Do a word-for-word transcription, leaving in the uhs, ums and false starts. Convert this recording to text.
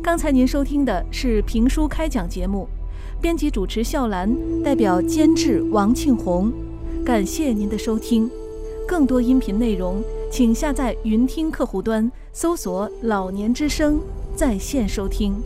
刚才您收听的是评书开讲节目，编辑主持笑兰，代表监制王庆红。感谢您的收听，更多音频内容请下载云听客户端，搜索"老年之声"在线收听。